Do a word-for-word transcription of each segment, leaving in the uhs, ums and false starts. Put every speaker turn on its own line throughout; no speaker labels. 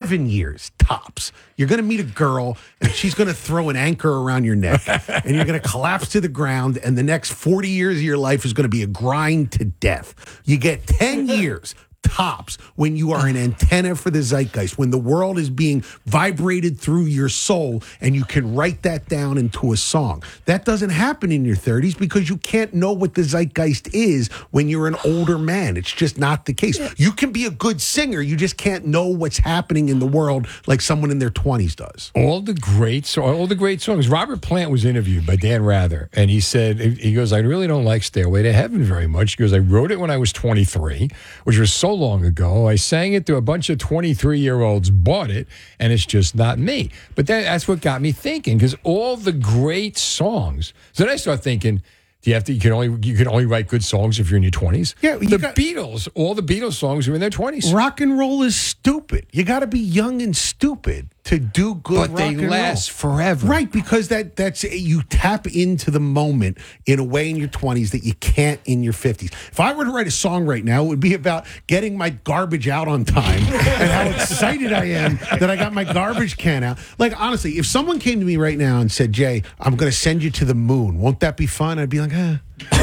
seven years tops. You're going to meet a girl, and she's going to throw an anchor around your neck, and you're going to collapse to the ground, and the next forty years of your life is going to be a grind to death. You get ten years tops when you are an antenna for the zeitgeist, when the world is being vibrated through your soul and you can write that down into a song. That doesn't happen in your thirties because you can't know what the zeitgeist is when you're an older man. It's just not the case. You can be a good singer, you just can't know what's happening in the world like someone in their twenties does.
All the great so all the great songs. Robert Plant was interviewed by Dan Rather, and he said, he goes, I really don't like Stairway to Heaven very much. He goes, I wrote it when I was twenty-three, which was so long ago. I sang it to a bunch of twenty-three-year-olds, bought it, and it's just not me. But that, that's what got me thinking, because all the great songs. So then I start thinking, do you have to? You can only you can only write good songs if you're in your twenties.
Yeah,
the
got,
Beatles. All the Beatles songs were in their twenties.
Rock and roll is stupid. You got to be young and stupid to do good
but
rock
they
and
last
roll.
forever,
right? Because that that's you tap into the moment in a way in your twenties that you can't in your fifties. If I were to write a song right now, it would be about getting my garbage out on time and how excited I am that I got my garbage can out. Like, honestly, if someone came to me right now and said, Jay, I'm going to send you to the moon, won't that be fun? I'd be like, eh.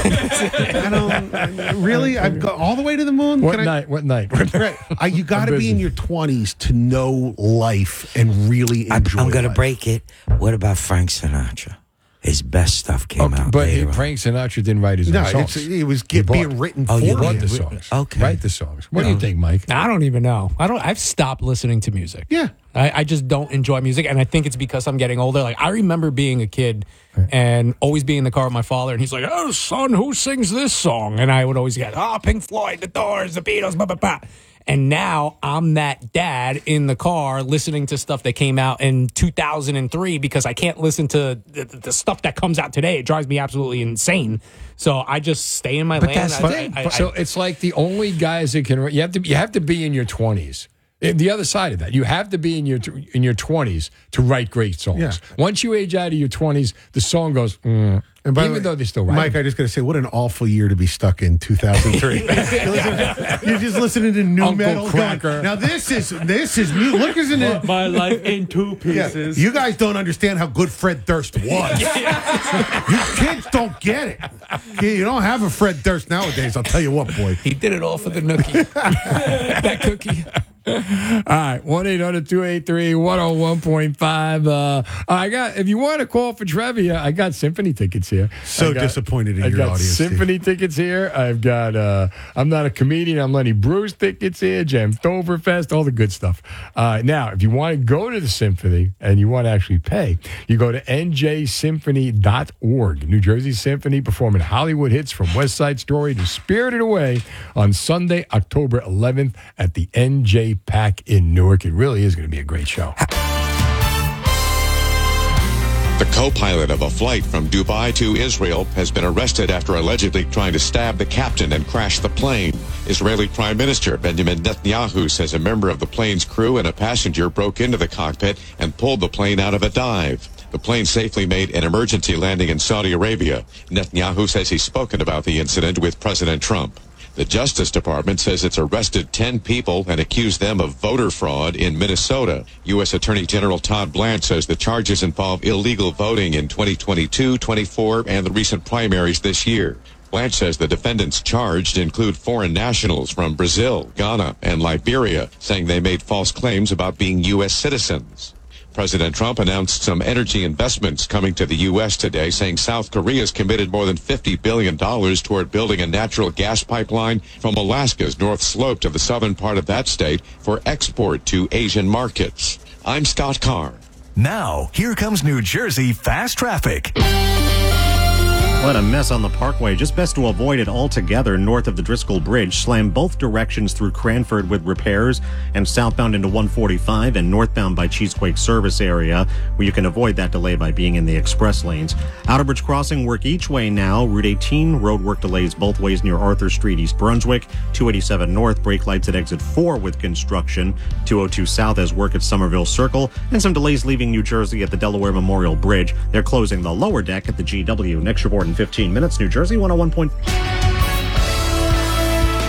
I don't really. I've got all the way to the moon.
What
Can
night?
I,
what night?
right. I, you got to be in your twenties to know life and really enjoy.
I'm, I'm going to
life.
break it. What about Frank Sinatra? His best stuff came
okay,
out
but
later.
Frank Sinatra didn't write his
No,
own songs.
it's, it was get, being written
Oh,
for
you
him.
Wrote the songs.
Okay.
Write the songs. What
Yeah.
do you think, Mike?
I don't even know. I don't. I've stopped listening to music.
Yeah.
I, I just don't enjoy music, and I think it's because I'm getting older. Like, I remember being a kid and always being in the car with my father, and he's like, "Oh, son, who sings this song?" And I would always get, "Oh, Pink Floyd, The Doors, The Beatles, blah blah blah." And now I'm that dad in the car listening to stuff that came out in two thousand three because I can't listen to the, the stuff that comes out today. It drives me absolutely insane. So I just stay in my
But
lane.
that's the
I-
thing.
I- I-
so it's like the only guys that can. You have to. You have to be in your twenties. The other side of that, you have to be in your in your twenties to write great songs.
Yeah.
Once you age out of your twenties, the song goes. Mm,
And by
even
the way,
though they still write.
Mike, I just got to say, what an awful year to be stuck in two thousand three. you're, listening, you're just listening to new
Uncle
metal.
Cracker.
Going, now this is this is music. Look, isn't it?
My life in two
Yeah.
pieces.
You guys don't understand how good Fred Durst was. You kids don't get it. You don't have a Fred Durst nowadays. I'll tell you what, boy.
he did it all for the nookie. That cookie.
All right, one eight hundred two eight three one oh one point five. Uh, I got. If you want to call for trivia, I got symphony tickets here.
So
I got,
disappointed in
I
your
got
audience,
symphony tickets here. I've got. Uh, I'm not a comedian. I'm Lenny Bruce tickets here. Jamstoberfest, all the good stuff. Uh, now, if you want to go to the symphony and you want to actually pay, you go to N J symphony dot org. New Jersey Symphony performing Hollywood hits from West Side Story to Spirited Away on Sunday, October eleventh at the N J Pack in Newark. It really is going to be a great show.
The co-pilot of a flight from Dubai to Israel has been arrested after allegedly trying to stab the captain and crash the plane. Israeli Prime Minister Benjamin Netanyahu says a member of the plane's crew and a passenger broke into the cockpit and pulled the plane out of a dive. The plane safely made an emergency landing in Saudi Arabia. Netanyahu says he's spoken about the incident with President Trump. The Justice Department says it's arrested ten people and accused them of voter fraud in Minnesota. U S Attorney General Todd Blanche says the charges involve illegal voting in twenty twenty-two, twenty-four, and the recent primaries this year. Blanche says the defendants charged include foreign nationals from Brazil, Ghana, and Liberia, saying they made false claims about being U S citizens. President Trump announced some energy investments coming to the U S today, saying South Korea's committed more than fifty billion dollars toward building a natural gas pipeline from Alaska's North Slope to the southern part of that state for export to Asian markets. I'm Scott Carr.
Now, here comes New Jersey Fast Traffic.
What a mess on the Parkway. Just best to avoid it altogether north of the Driscoll Bridge. Slam both directions through Cranford with repairs and southbound into one forty-five and northbound by Cheesequake Service area, where you can avoid that delay by being in the express lanes. Outer Bridge Crossing work each way now. Route eighteen, road work delays both ways near Arthur Street, East Brunswick. two eighty-seven north, brake lights at exit four with construction. two oh two south has work at Somerville Circle. And some delays leaving New Jersey at the Delaware Memorial Bridge. They're closing the lower deck at the G W. Next report in fifteen minutes. New Jersey one oh one point five.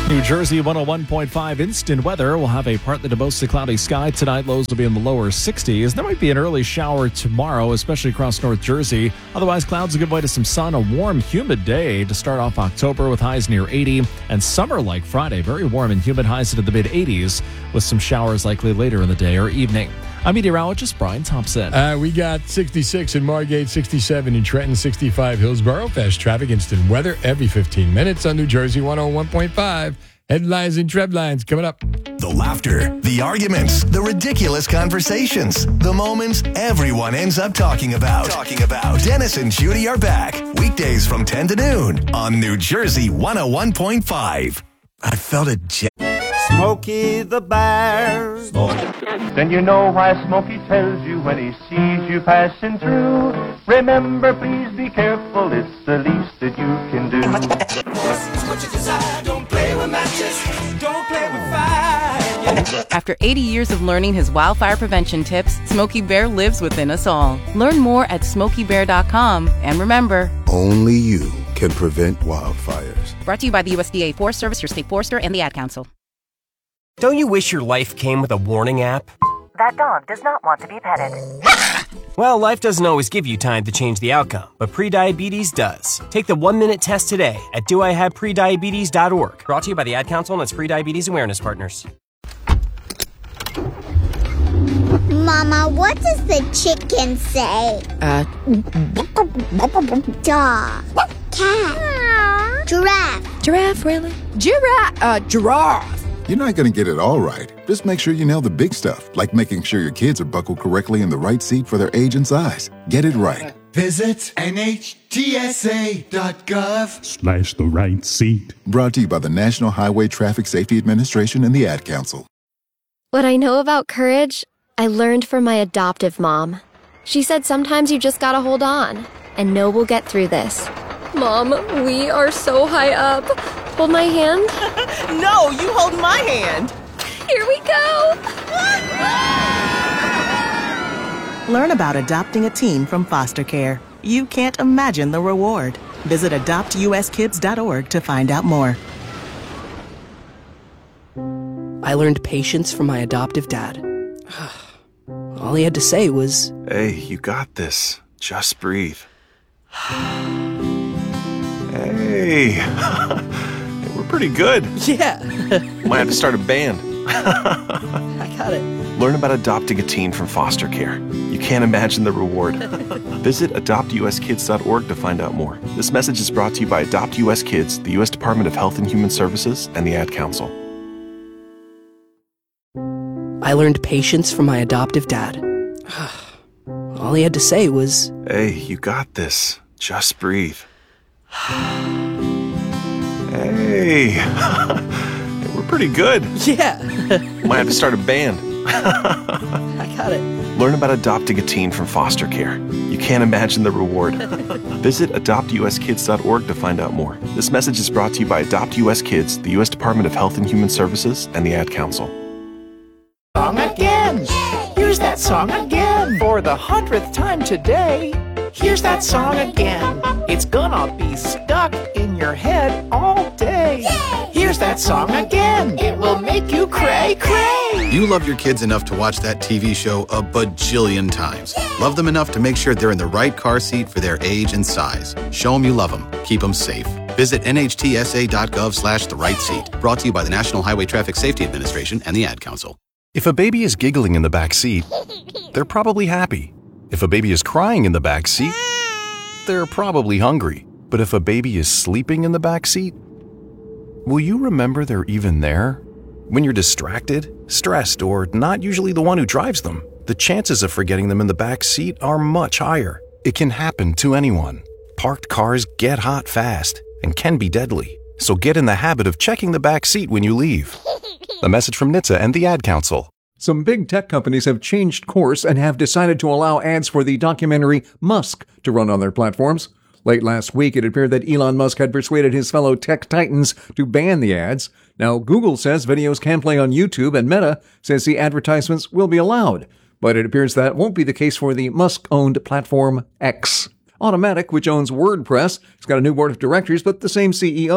New Jersey one oh one point five instant weather. We'll have a partly to mostly cloudy sky tonight. Lows will be in the lower sixties. There might be an early shower tomorrow, especially across North Jersey. Otherwise, clouds will give way to some sun. A warm, humid day to start off October with highs near eighty. And summer like Friday, very warm and humid, highs into the mid eighties with some showers likely later in the day or evening. I'm meteorologist Brian Thompson.
Uh, we got sixty-six in Margate, sixty-seven in Trenton, sixty-five Hillsborough. Fast traffic, instant weather every fifteen minutes on New Jersey one oh one point five. Headlines and Treblines coming up.
The laughter, the arguments, the ridiculous conversations, the moments everyone ends up talking about. Talking about. Dennis and Judy are back weekdays from ten to noon on New Jersey one oh one point five. I felt a jet.
Smokey the Bear.
Then you know why Smokey tells you when he sees you passing through. Remember, please be careful, it's the least that you can do.
What you desire, don't play with matches, don't play with fire.
After eighty years of learning his wildfire prevention tips, Smokey Bear lives within us all. Learn more at smokey bear dot com. And remember,
only you can prevent wildfires.
Brought to you by the U S D A Forest Service, your state forester, and the Ad Council.
Don't you wish your life came with a warning app?
That dog does not want to be petted.
Well, life doesn't always give you time to change the outcome, but prediabetes does. Take the one-minute test today at do I have prediabetes dot org. Brought to you by the Ad Council and its Prediabetes Awareness Partners.
Mama, what does the chicken say?
Uh,
dog. Cat. Giraffe.
Giraffe, really? Giraffe. Uh, giraffe.
You're not going to get it all right. Just make sure you nail the big stuff, like making sure your kids are buckled correctly in the right seat for their age and size. Get it right.
Visit N H T S A dot gov
Slash the right seat. Brought to you by the National Highway Traffic Safety Administration and the Ad Council.
What I know about courage, I learned from my adoptive mom. She said sometimes you just gotta hold on and know we'll get through this. Mom, we are so high up. Hold my hand.
No, you hold my hand.
Here we go.
Learn about adopting a teen from foster care. You can't imagine the reward. Visit adopt U S kids dot org to find out more.
I learned patience from my adoptive dad. All he had to say was,
"Hey, you got this. Just breathe." Hey, we're pretty good.
Yeah.
Might have to start a band.
I got it.
Learn about adopting a teen from foster care. You can't imagine the reward. Visit adopt U S kids dot org to find out more. This message is brought to you by Adopt U S Kids, the U S Department of Health and Human Services, and the Ad Council.
I learned patience from my adoptive dad. All he had to say was,
"Hey, you got this. Just breathe." Hey, we're pretty good.
Yeah.
Might have to start a band.
I got it.
Learn about adopting a teen from foster care. You can't imagine the reward. Visit adopt U S kids dot org to find out more. This message is brought to you by Adopt U S Kids, the U S Department of Health and Human Services, and the Ad Council.
Song again. Here's that song again. For the hundredth time today. Here's that song again. It's gonna be stuck in your head all day. Here's that song again. It will make you cray cray.
You love your kids enough to watch that T V show a bajillion times. Love them enough to make sure they're in the right car seat for their age and size. Show them you love them. Keep them safe. Visit N H T S A dot gov slash the right seat. Brought to you by the National Highway Traffic Safety Administration and the Ad Council.
If a baby is giggling in the back seat, they're probably happy. If a baby is crying in the back seat, they're probably hungry. But if a baby is sleeping in the back seat, will you remember they're even there? When you're distracted, stressed, or not usually the one who drives them, the chances of forgetting them in the back seat are much higher. It can happen to anyone. Parked cars get hot fast and can be deadly. So get in the habit of checking the back seat when you leave. A message from N H T S A and the Ad Council.
Some big tech companies have changed course and have decided to allow ads for the documentary Musk to run on their platforms. Late last week, it appeared that Elon Musk had persuaded his fellow tech titans to ban the ads. Now, Google says videos can play on YouTube, and Meta says the advertisements will be allowed. But it appears that won't be the case for the Musk-owned platform X. Automatic, which owns WordPress, has got a new board of directors, but the same C E O.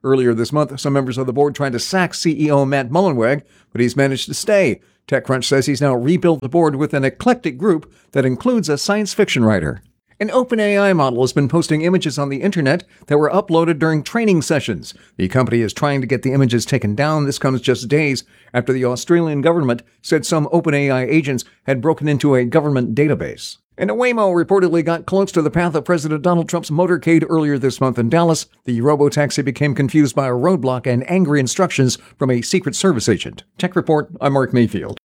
Earlier this month, some members of the board tried to sack C E O Matt Mullenweg, but he's managed to stay. TechCrunch says he's now rebuilt the board with an eclectic group that includes a science fiction writer. An OpenAI model has been posting images on the internet that were uploaded during training sessions. The company is trying to get the images taken down. This comes just days after the Australian government said some OpenAI agents had broken into a government database. And a Waymo reportedly got close to the path of President Donald Trump's motorcade earlier this month in Dallas. The robotaxi became confused by a roadblock and angry instructions from a Secret Service agent. Tech Report, I'm Mark Mayfield.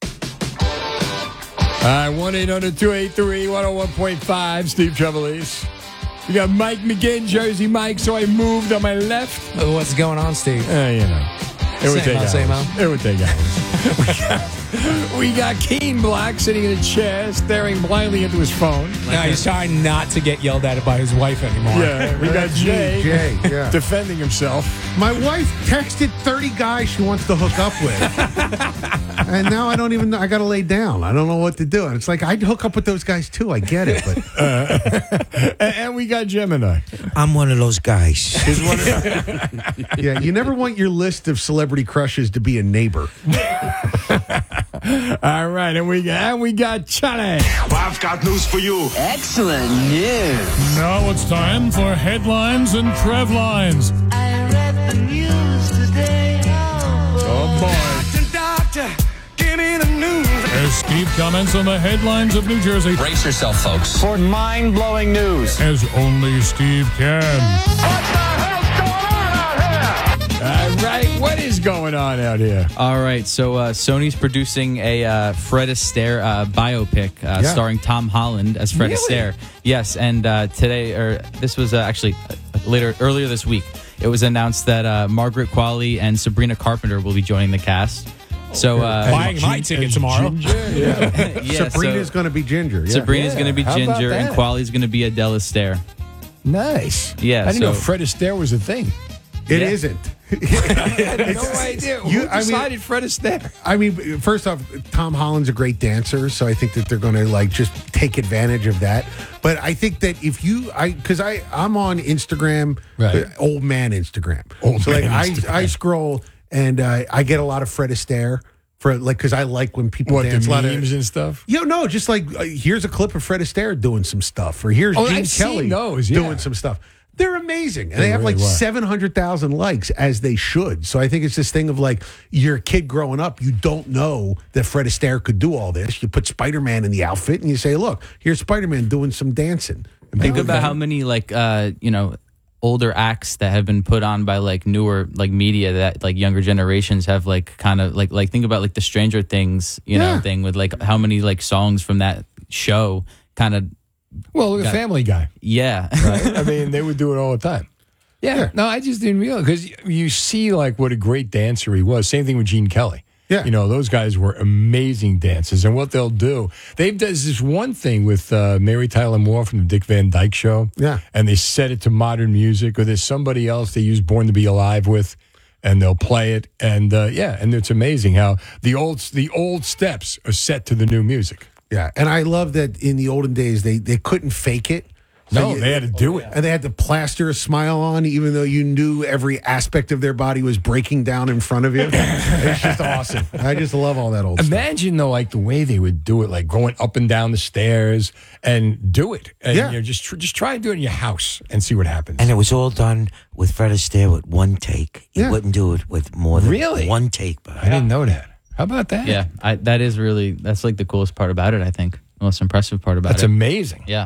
All right, one eight hundred two eight three one oh one point five, Steve Trevelise. We got Mike McGinn, Jersey Mike, so I moved on my left.
What's going on, Steve?
Uh, you know. It would
Same
take
old,
hours.
same old.
It would take hours. we, got, we got Keen Black sitting in a chair, staring blindly into his phone.
No, he's trying not to get yelled at by his wife anymore.
Yeah, we got Jay,
Jay yeah.
defending himself.
My wife texted thirty guys she wants to hook up with. And now I don't even know. I got to lay down. I don't know what to do. And it's like, I'd hook up with those guys too. I get it. But
uh, and, and we got Gemini.
I'm one of those guys.
Yeah, you never want your list of celebrity crushes to be a neighbor.
All right, and we got, and we got Charlie.
I've got news for you.
Excellent news.
Now it's time for headlines and Trev lines.
I read the news today.
Oh, boy.
Doctor, doctor, give me the news.
As Steve comments on the headlines of New Jersey.
Brace yourself, folks, for mind-blowing news.
As only Steve can.
What the hell's going on out here?
All right, what is going on out here?
All right, so uh, Sony's producing a uh, Fred Astaire uh, biopic uh,
Yeah.
starring Tom Holland as Fred
Really?
Astaire. Yes, and uh, today, or this was uh, actually later, earlier this week, it was announced that uh, Margaret Qualley and Sabrina Carpenter will be joining the cast. So uh,
Buying my ticket tomorrow.
Yeah.
Yeah,
Sabrina's
so
going to be Ginger. Yeah.
Sabrina's
Yeah,
going to be
how about
Ginger, and
that?
Qualley's going to be Adele Astaire.
Nice.
Yeah,
I didn't
so-
know Fred Astaire was a thing.
It
Yeah.
isn't.
I had no idea.
You-
Who
I mean-
decided Fred Astaire?
I mean, first off, Tom Holland's a great dancer, so I think that they're going to like just take advantage of that. But I think that if you, I because I I'm on Instagram,
Right.
uh, old man Instagram.
Old
so
man
like
Instagram.
I I scroll and uh, I get a lot of Fred Astaire for like because I like when people
What,
dance.
the
a lot of-
memes and stuff?
Yo, no, just like uh, here's a clip of Fred Astaire doing some stuff, or here's
Oh,
Gene
I've seen
Kelly
those, yeah.
doing some stuff. They're amazing, and
They
they, have
really
like
were.
seven hundred thousand likes, as they should. So I think it's this thing of like you're a kid growing up, you don't know that Fred Astaire could do all this. You put Spider Man in the outfit, and you say, "Look, here's Spider Man doing some dancing." And
Think
people
about
go,
how many like uh, you know older acts that have been put on by like newer like media that like younger generations have like kind of like like think about like the Stranger Things you know
Yeah.
thing with like how many like songs from that show kind of
Well, look at
Got-
Family Guy.
yeah
Right? I mean, they would do it all the time. Yeah. No, I just didn't realize because you see like what a great dancer he was. Same thing with Gene Kelly.
Yeah.
You know, those guys were amazing dancers. And what they'll do, they've done this one thing with uh, Mary Tyler Moore from the Dick Van Dyke Show.
Yeah.
And they set it to modern music, or there's somebody else they use Born to Be Alive with, and they'll play it. And uh, yeah, and it's amazing how the old the old steps are set to the new music.
Yeah, and I love that in the olden days they they couldn't fake it.
No,
you-
they had to do it.
And they had to plaster a smile on, even though you knew every aspect of their body was breaking down in front of you. It's just awesome. I just love all that old stuff.
Imagine though, like the way they would do it, like going up and down the stairs and do it. And
Yeah.
you know, just tr- just try and do it in your house and see what happens.
And it was all done with Fred Astaire with one take. You
Yeah.
wouldn't do it with more than
Really?
one take. But
I didn't know that. How about that?
yeah I, that is really that's like the coolest part about it I think the most impressive part about
That's
it
amazing.
yeah.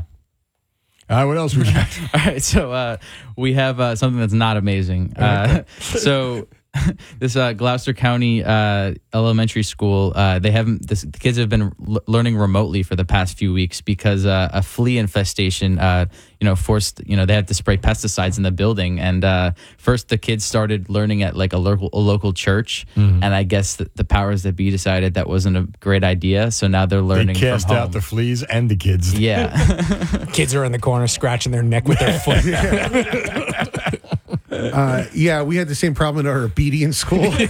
All right, what else we got?
All right, so uh, we have uh, something that's not amazing. Uh, so this uh, Gloucester County uh, elementary school, uh, they haven't. This, the kids have been l- learning remotely for the past few weeks because uh, a flea infestation. Uh, you know, forced. You know, they had to spray pesticides in the building, and uh, first the kids started learning at like a local a local church,
Mhm.
and I guess the, the powers that be decided that wasn't a great idea. So now they're
They
learning
cast
from
out
home.
the fleas and the kids.
yeah.
Kids are in the corner scratching their neck with their foot.
Uh, yeah, we had the same problem in our obedience school. To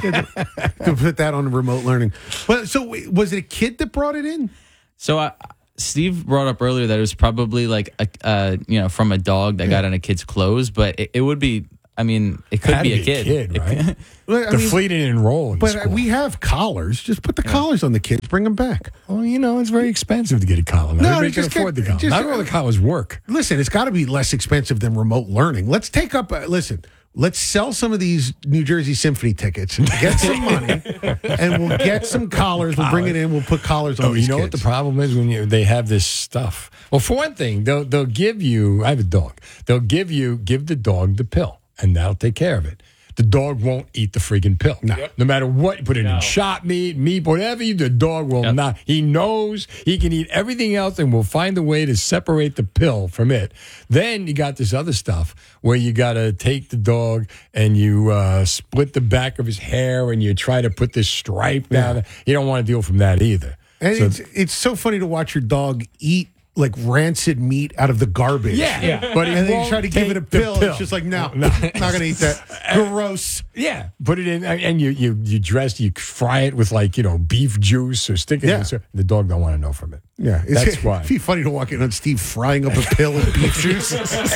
put that on remote learning. But so wait, was it a kid that brought it in?
So I, Steve brought up earlier that it was probably like a, uh, you know, from a dog that got on a kid's clothes, but it, it would be. I mean, it could
Had
be
to
a kid.
kid, right?
Well, I
the
mean,
fleet didn't enroll in
But
school.
we have collars. Just put the collars on the kids. Bring them back.
Well, you know, it's very expensive to get a collar. Not
No,
everybody
it
can
just
afford the
get-
collar.
just-
Not all the collars work.
Listen, it's got to be less expensive than remote learning. Let's take up. Uh, listen, let's sell some of these New Jersey Symphony tickets, get some money, and we'll get some collars. We'll bring it in. We'll put collars on
Oh,
these
you know
kids.
what the problem is when you, they have this stuff? Well, for one thing, they'll they'll give you. I have a dog. They'll give you give the dog the pill, and that'll take care of it. The dog won't eat the freaking pill. No, no matter what, you put it in shot meat, meat, whatever you do, the dog will not. He knows he can eat everything else and will find a way to separate the pill from it. Then you got this other stuff where you got to take the dog and you uh, split the back of his hair and you try to put this stripe down. You don't want to deal from that either.
And
So-
it's it's so funny to watch your dog eat like rancid meat out of the garbage.
Yeah. Yeah. But he
and then you
won't
try to give
take
it a
the
pill.
pill.
It's just like, no,
No.
not going to eat that. Gross.
Yeah, put it in, and you you you dress, you fry it with like you know beef juice or stick it
Yeah.
in. So the dog don't want to know from it.
Yeah, it's,
That's why.
It'd be funny to walk in on Steve frying up a pill in beef juice.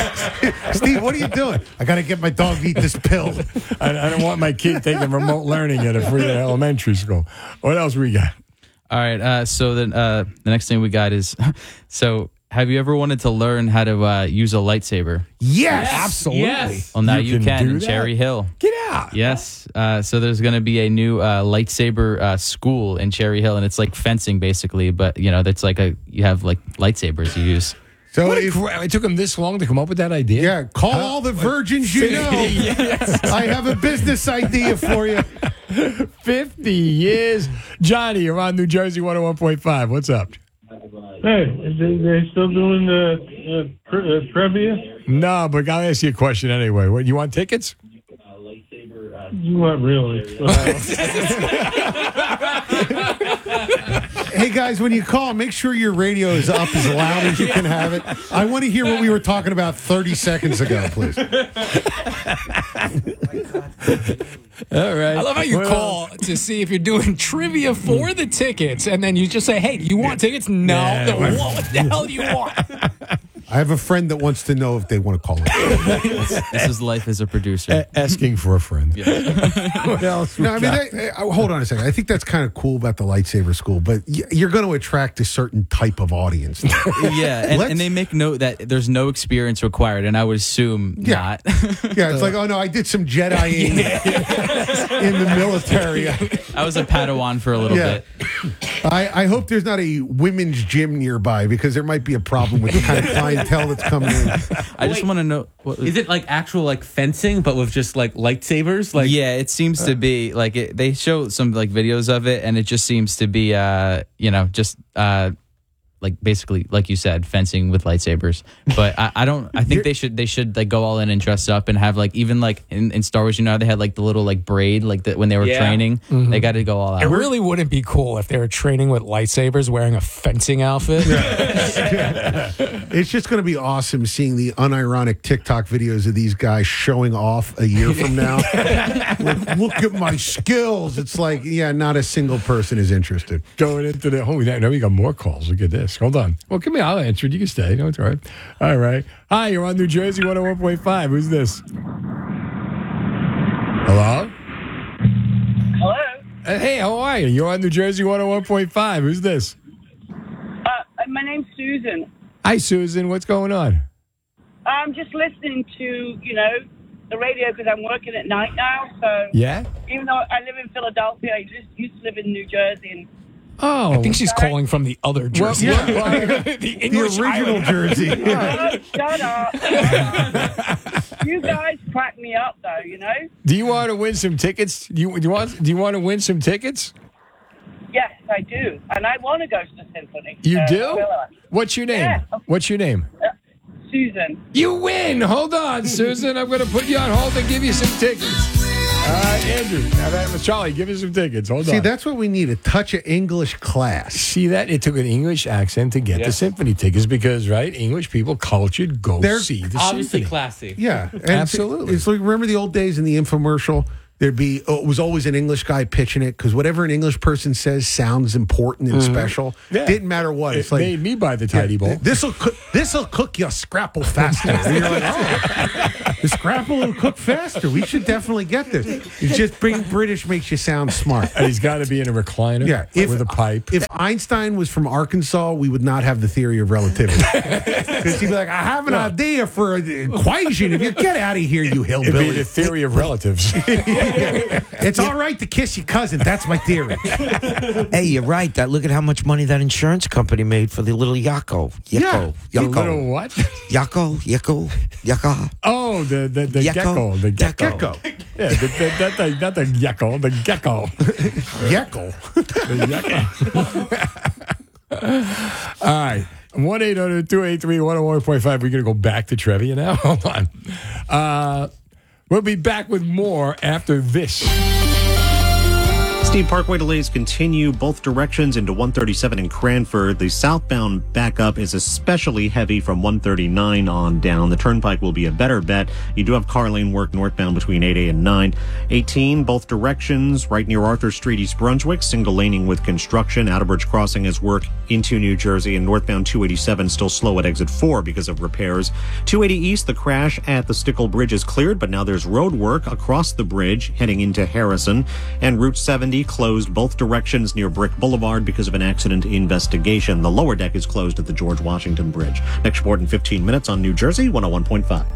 Steve, what are you doing? I got to get my dog to eat this pill.
I, I don't want my kid taking remote learning at a free elementary school. What else we got?
All right. Uh, so then uh, the next thing we got is so. Have you ever wanted to learn how to uh, use a lightsaber?
Yes, absolutely.
Yes.
Well, now
You
you,
can
can,
do
in
that?
Cherry Hill.
Get out.
Yes. Uh, so there's going to be a new uh, lightsaber uh, school in Cherry Hill, and it's like fencing basically, but you know, that's like a you have like lightsabers you use.
So
What a
if,
cra- it took him this long to come up with that idea.
yeah, call all the virgins you know. I have a business idea for you.
fifty years. Johnny, you're on New Jersey one oh one point five. What's up?
Hey, is they, they still doing the uh, tri- uh, trivia?
No, but I'll ask you a question anyway. What, you want tickets?
Not really.
Hey guys, when you call, make sure your radio is up as loud as you can have it. I want to hear what we were talking about thirty seconds ago, please.
All right.
I love how you
Well,
call to see if you're doing trivia for the tickets, and then you just say, "Hey, you want tickets?" No.
Yeah.
No, what the hell do you want?
I have a friend that wants to know if they want to call it.
This is life as a producer.
a- asking for a friend. What else? we
No, I mean,
got?
I, I, hold on a second. I think that's kind of cool about the lightsaber school, but y- you're going to attract a certain type of audience.
Yeah, and,
Let's-
and they make note that there's no experience required, and I would assume
Yeah.
not.
Yeah, it's like, oh no, I did some Jediing in the military.
I was a Padawan for a little
Yeah.
bit.
I, I hope there's not a women's gym nearby because there might be a problem with the kind of clientele that's coming in.
I just want to know. What,
Is it like actual like fencing, but with just like lightsabers? Like,
yeah, it seems to be like it, they show some like videos of it, and it just seems to be, uh, you know, just uh, like basically, like you said, fencing with lightsabers. But I, I don't. I think they should they should like go all in and dress up and have like even like in, in Star Wars, you know, how they had like the little like braid like that when they were
Yeah.
training.
Mhm.
They got to go all out.
It really wouldn't be cool if they were training with lightsabers wearing a fencing outfit.
It's just going to be awesome seeing the unironic TikTok videos of these guys showing off a year from now. Like, look at my skills. It's like, yeah, not a single person is interested.
Going into the home. Now we got more calls. Look at this. Hold on. Well, come here. I'll answer it. You can stay. No, it's all right. All right. Hi, you're on New Jersey one oh one point five. Who's this? Hello?
Hello.
Uh, hey, how are you? You're on New Jersey one oh one point five. Who's this?
Uh, my name's Susan.
Hi, Susan. What's going on?
I'm just listening to, you know, the radio because I'm working at night now. So
Yeah?
even though I live in Philadelphia, I just used to live in New Jersey. And
Oh.
I think she's calling from the other Jersey.
Well, yeah.
the English
the original
Islander.
Jersey.
oh, shut up! You guys crack me up, though. You know.
Do you want to win some tickets? Do you, do you want do you want to win some tickets?
Yes, I do, and I want to go to the symphony.
You
Uh,
do?
will I?
What's your name?
Yeah.
What's your name?
Uh, Susan.
You win. Hold on, Susan. I'm going to put you on hold and give you some tickets. All right, Andrew. Now that, Charlie, give us some tickets. Hold
See,
on.
that's what we need, a touch of English class.
See that? It took an English accent to get the symphony tickets because, right, English people, cultured, go
They're
see the
obviously
symphony.
classy.
Yeah, and
Absolutely.
It's, it's like, remember the old days in the infomercial There'd be oh, it was always an English guy pitching it because whatever an English person says sounds important and
Mhm.
special.
Yeah.
Didn't matter what.
It
It's like
made me buy the tidy bowl.
This will cook. This will cook your scrapple faster. And you're like, oh, the scrapple will cook faster. We should definitely get this. It's just being British makes you sound smart.
And he's got to be in a recliner.
Yeah,
with a pipe.
If Einstein was from Arkansas, we would not have the theory of relativity. Because he'd be like, I have an idea for an equation. If you get out of here, you
It'd be
hillbilly.
the theory of relatives.
It's all right to kiss your cousin. That's my theory.
Hey, you're right. That look at how much money that insurance company made for the little Yakko. Yakko.
The
Yakko.
little what?
Yakko. Yakko. Yakka.
Oh, the the, the
Gecko.
gecko. The gecko.
Gecko.
Yeah, the, the, not, the, not the gecko, the gecko.
Gecko.
The gecko. All right. one eight hundred two eight three one oh one point five. We're going to go back to trivia now. Hold on. Uh, we'll be back with more after this.
Steam Parkway delays continue both directions into one thirty-seven in Cranford. The southbound backup is especially heavy from one thirty-nine on down. The turnpike will be a better bet. You do have car lane work northbound between eight A and nine. eighteen, both directions, right near Arthur Street, East Brunswick. Single laning with construction. Outerbridge Crossing has work into New Jersey. And northbound two eighty-seven still slow at exit four because of repairs. two eighty East, the crash at the Stickle Bridge is cleared, but now there's road work across the bridge heading into Harrison. And Route seventy closed both directions near Brick Boulevard because of an accident investigation. The lower deck is closed at the George Washington Bridge. Next report in fifteen minutes on New Jersey one oh one point five.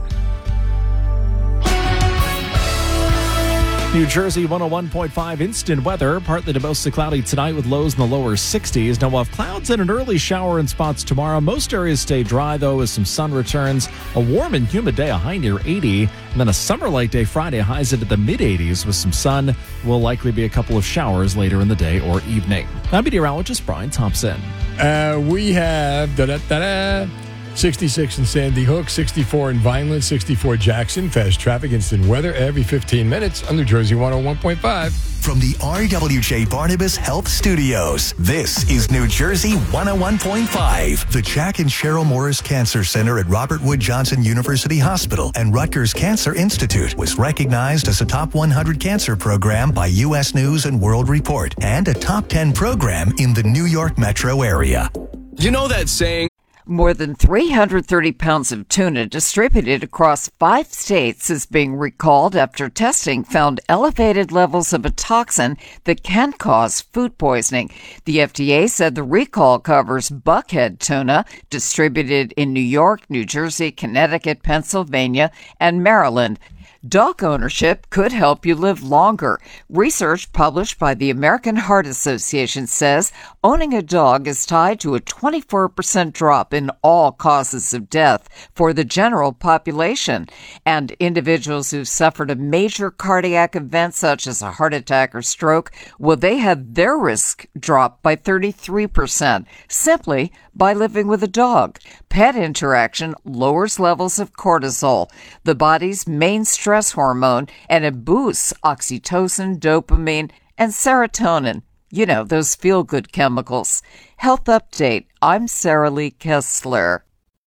New Jersey one oh one point five instant weather. Partly to mostly cloudy tonight with lows in the lower sixties. Now we'll have clouds and an early shower in spots tomorrow. Most areas stay dry, though, as some sun returns. A warm and humid day, a high near eighty. And then a summer-like day Friday, highs into the mid-eighties with some sun. Will likely be a couple of showers later in the day or evening. I'm meteorologist Brian Thompson.
Uh, we have da-da-da-da, sixty-six in Sandy Hook, sixty-four in Vineland, sixty-four Jackson. Fast traffic, instant weather every fifteen minutes on New Jersey one oh one point five.
From the R W J Barnabas Health Studios, this is New Jersey one oh one point five. The Jack and Cheryl Morris Cancer Center at Robert Wood Johnson University Hospital and Rutgers Cancer Institute was recognized as a top one hundred cancer program by U S News and World Report and a top ten program in the New York metro area.
You know that saying?
More than three hundred thirty pounds of tuna distributed across five states is being recalled after testing found elevated levels of a toxin that can cause food poisoning. The F D A said the recall covers buckhead tuna distributed in New York, New Jersey, Connecticut, Pennsylvania, and Maryland. Dog ownership could help you live longer. Research published by the American Heart Association says owning a dog is tied to a twenty-four percent drop in all causes of death for the general population. And individuals who've suffered a major cardiac event such as a heart attack or stroke, well, they had their risk drop by thirty-three percent simply by living with a dog. Pet interaction lowers levels of cortisol, the body's main stress hormone, and it boosts oxytocin, dopamine, and serotonin. You know, those feel-good chemicals. Health Update. I'm Sarah Lee Kessler.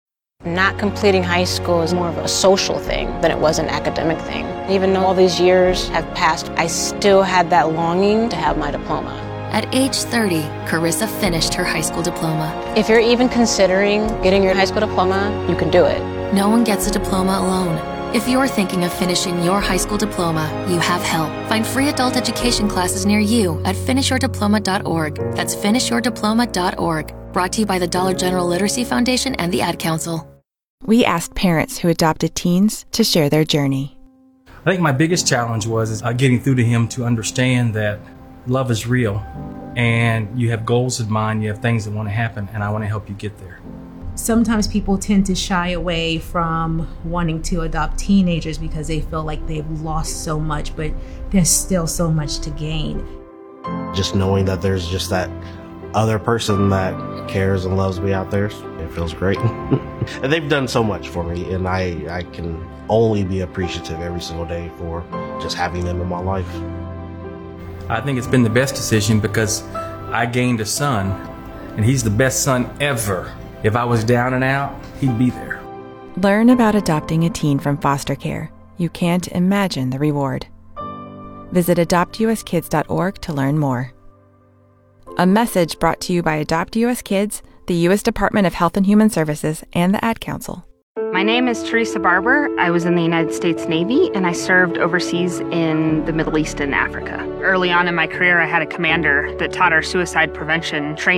Not completing high school is more of a social thing than it was an academic thing. Even though all these years have passed, I still had that longing to have my diploma.
At age thirty, Carissa finished her high school diploma.
If you're even considering getting your high school diploma, you can do it.
No one gets a diploma alone. If you're thinking of finishing your high school diploma, you have help. Find free adult education classes near you at finish your diploma dot org. That's finish your diploma dot org. Brought to you by the Dollar General Literacy Foundation and the Ad Council.
We asked parents who adopted teens to share their journey.
I think my biggest challenge was is, uh, getting through to him to understand that love is real and you have goals in mind, you have things that want to happen, and I want to help you get there.
Sometimes people tend to shy away from wanting to adopt teenagers because they feel like they've lost so much, but there's still so much to gain.
Just knowing that there's just that other person that cares and loves me out there, it feels great. And they've done so much for me, and I, I can only be appreciative every single day for just having them in my life.
I think it's been the best decision because I gained a son, and he's the best son ever. If I was down and out, he'd be there.
Learn about adopting a teen from foster care. You can't imagine the reward. Visit adopt u s kids dot org to learn more. A message brought to you by Adopt U S Kids, the U S Department of Health and Human Services, and the Ad Council.
My name is Teresa Barber. I was in the United States Navy, and I served overseas in the Middle East and Africa. Early on in my career, I had a commander that taught our suicide prevention training.